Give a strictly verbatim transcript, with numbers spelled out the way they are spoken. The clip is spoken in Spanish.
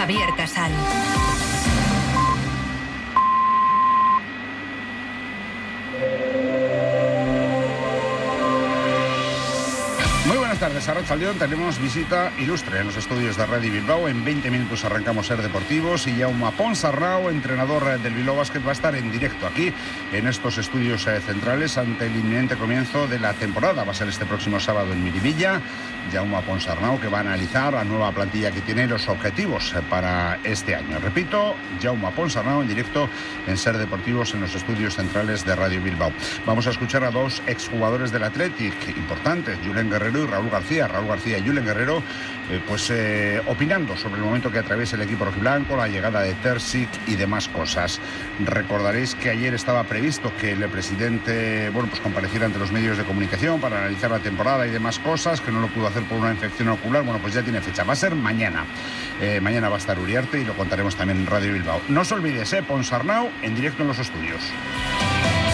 Javier Casal. Buenas tardes, Arratsaldeon. Tenemos visita ilustre en los estudios de Radio Bilbao. En veinte minutos arrancamos Ser Deportivos y Jaume Ponsarnau, entrenador del Bilbao Basket, va a estar en directo aquí en estos estudios eh, centrales ante el inminente comienzo de la temporada. Va a ser este próximo sábado en Miribilla. Jaume Ponsarnau, que va a analizar la nueva plantilla que tiene, los objetivos eh, para este año. Repito, Jaume Ponsarnau en directo en Ser Deportivos en los estudios centrales de Radio Bilbao. Vamos a escuchar a dos exjugadores del Athletic importantes, Julen Guerrero y Raúl García. Raúl García y Julen Guerrero eh, pues eh, opinando sobre el momento que atraviesa el equipo rojiblanco, la llegada de Terzic y demás cosas. Recordaréis que ayer estaba previsto que el presidente bueno pues compareciera ante los medios de comunicación para analizar la temporada y demás cosas, que no lo pudo hacer por una infección ocular. Bueno, pues ya tiene fecha, va a ser mañana. Eh, mañana va a estar Uriarte y lo contaremos también en Radio Bilbao. No os olvides, eh, Ponsarnau en directo en los estudios.